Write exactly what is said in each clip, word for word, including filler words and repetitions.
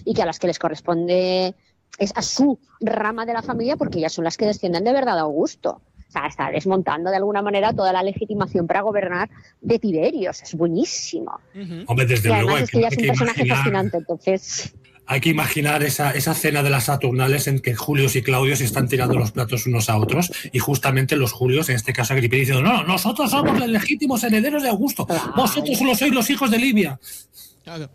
y que a las que les corresponde es a su rama de la familia, porque ellas son las que descienden de verdad de Augusto. O sea, está desmontando de alguna manera toda la legitimación para gobernar de Tiberio. O sea, es buenísimo. Uh-huh. Hombre, desde y además luego, es que ella es un personaje imaginar... fascinante, entonces... Hay que imaginar esa, esa cena de las Saturnales en que Julius y Claudio se están tirando los platos unos a otros y justamente los Julios, en este caso Agripa, diciendo no, nosotros somos los legítimos herederos de Augusto, claro. Vosotros solo sois los hijos de Livia. Claro.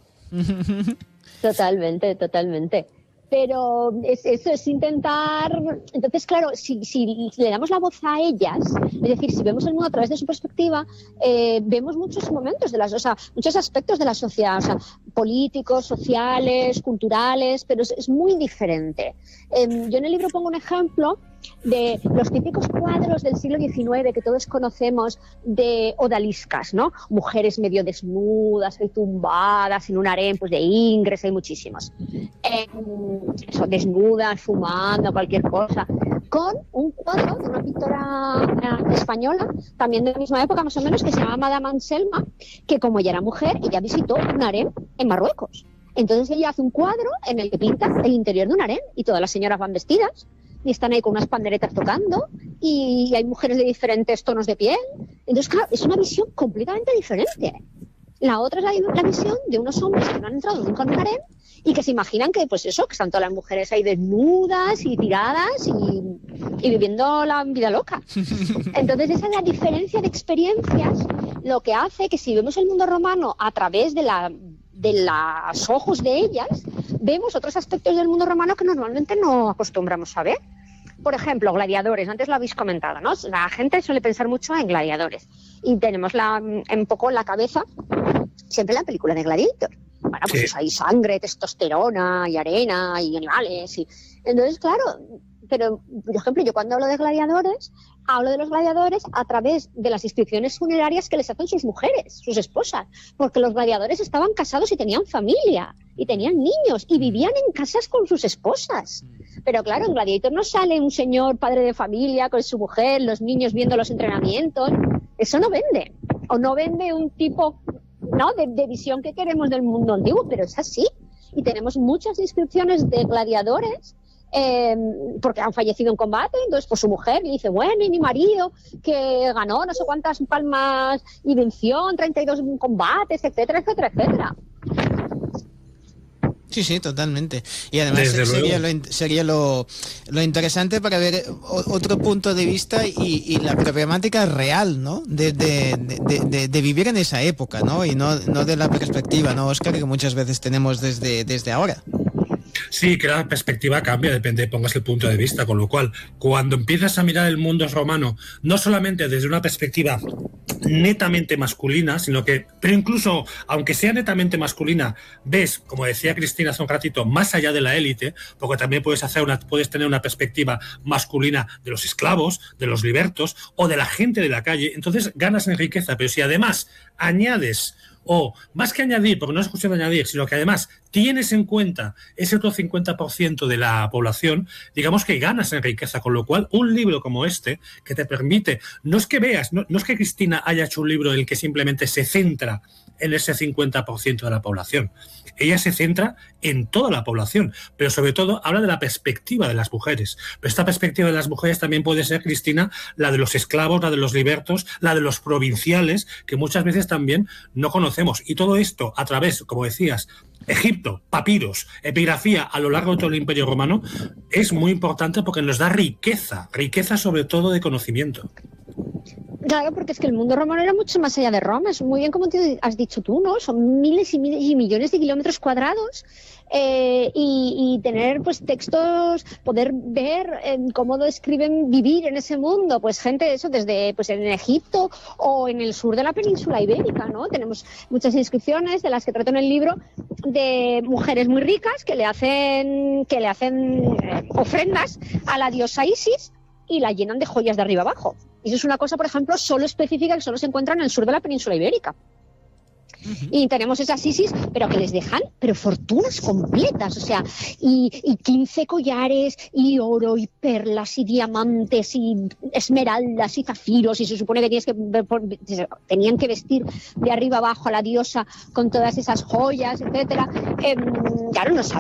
Totalmente, totalmente. Pero es, eso es intentar... Entonces, claro, si, si le damos la voz a ellas, es decir, si vemos el mundo a través de su perspectiva, eh, vemos muchos momentos, de las, o sea, muchos aspectos de la sociedad, o sea, políticos, sociales, culturales, pero es, es muy diferente. Eh, yo en el libro pongo un ejemplo de los típicos cuadros del siglo diecinueve que todos conocemos de odaliscas, ¿no? Mujeres medio desnudas y tumbadas en un harén, pues de Ingres, hay muchísimos. Eh, eso, desnudas, fumando, cualquier cosa. Con un cuadro de una pintora eh, española, también de la misma época más o menos, que se llama Madame Anselma, que como ella era mujer, ella visitó un harén en Marruecos. Entonces ella hace un cuadro en el que pinta el interior de un harén y todas las señoras van vestidas y están ahí con unas panderetas tocando y hay mujeres de diferentes tonos de piel. Entonces, claro, es una visión completamente diferente. La otra es la, la visión de unos hombres que no han entrado nunca en un harén y que se imaginan que, pues eso, que están todas las mujeres ahí desnudas y tiradas y, y viviendo la vida loca. Entonces, esa es la diferencia de experiencias, lo que hace que si vemos el mundo romano a través de la... de los ojos de ellas, vemos otros aspectos del mundo romano que normalmente no acostumbramos a ver. Por ejemplo, gladiadores, antes lo habéis comentado, ¿no? La gente suele pensar mucho en gladiadores y tenemos la, un poco en la cabeza siempre la película de Gladiator. Bueno, pues sí. Hay sangre, testosterona y arena y animales. Y... Entonces, claro, pero, por ejemplo, yo cuando hablo de gladiadores, hablo de los gladiadores a través de las inscripciones funerarias que les hacen sus mujeres, sus esposas, porque los gladiadores estaban casados y tenían familia, y tenían niños, y vivían en casas con sus esposas. Pero claro, en Gladiator no sale un señor padre de familia con su mujer, los niños viendo los entrenamientos. Eso no vende. O no vende un tipo, ¿no?, de, de visión que queremos del mundo antiguo, pero es así. Y tenemos muchas inscripciones de gladiadores Eh, porque han fallecido en combate, entonces pues su mujer le dice, bueno, y mi marido que ganó no sé cuántas palmas y venció en treinta y dos combates, etcétera, etcétera, etcétera. Sí, sí, totalmente. Y además Desde sería, lo, sería lo, lo interesante para ver otro punto de vista y, y la problemática real, ¿no? De, de, de, de, de vivir en esa época, ¿no? Y no, no de la perspectiva, ¿no, Óscar? Que muchas veces tenemos desde, desde ahora. Sí, que la perspectiva cambia, depende de pongas el punto de vista, con lo cual, cuando empiezas a mirar el mundo romano, no solamente desde una perspectiva netamente masculina, sino que, pero incluso, aunque sea netamente masculina, ves, como decía Cristina hace un ratito, más allá de la élite, porque también puedes hacer una, puedes tener una perspectiva masculina de los esclavos, de los libertos, o de la gente de la calle, entonces ganas en riqueza, pero si además añades o más que añadir, porque no es cuestión de añadir, sino que además tienes en cuenta ese otro cincuenta por ciento de la población, digamos que ganas en riqueza, con lo cual un libro como este, que te permite, no es que veas, no, no es que Cristina haya hecho un libro en el que simplemente se centra en ese cincuenta por ciento de la población, ella se centra en toda la población, pero sobre todo habla de la perspectiva de las mujeres, pero esta perspectiva de las mujeres también puede ser, Cristina, la de los esclavos, la de los libertos, la de los provinciales, que muchas veces también no conocemos, y todo esto a través, como decías, Egipto, papiros, epigrafía a lo largo de todo el Imperio Romano, es muy importante porque nos da riqueza, riqueza sobre todo de conocimiento. Claro, porque es que el mundo romano era mucho más allá de Roma, es muy bien como te has dicho tú, ¿no? Son miles y miles y millones de kilómetros cuadrados eh, y, y tener pues textos, poder ver eh, cómo describen vivir en ese mundo, pues gente eso desde pues en Egipto o en el sur de la península ibérica, ¿no? Tenemos muchas inscripciones de las que trato en el libro de mujeres muy ricas que le hacen que le hacen eh, ofrendas a la diosa Isis y la llenan de joyas de arriba abajo. Y eso es una cosa, por ejemplo, solo específica que solo se encuentra en el sur de la península ibérica. Uh-huh. Y tenemos esas Isis, pero que les dejan pero fortunas completas, o sea, y, y quince collares, y oro, y perlas, y diamantes, y esmeraldas, y zafiros, y se supone que tienes que tenían que vestir de arriba abajo a la diosa con todas esas joyas, etcétera. Eh, claro, no